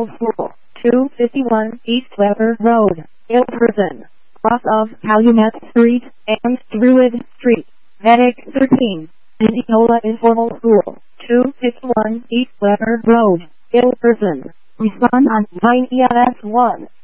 School, 251 East Weber Road, Ilverston, cross of Calumet Street and Druid Street, Medic 13, Indianola Informal School, 251 East Weber Road, Ilverston. Respond on 9 EMS 1.